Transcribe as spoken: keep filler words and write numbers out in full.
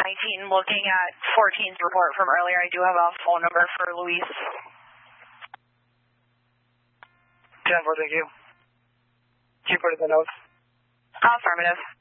nineteen, looking at fourteen's report from earlier. I do have a phone number for Luis. ten four, thank you. Keep putting the notes. Affirmative.